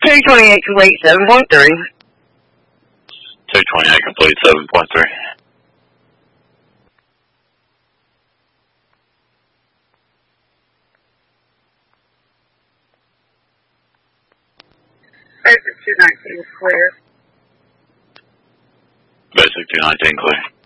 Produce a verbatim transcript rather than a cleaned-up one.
two twenty-eight complete, seven point three. two twenty-eight complete, seven point three. Basic two nineteen clear. Basic two nineteen clear.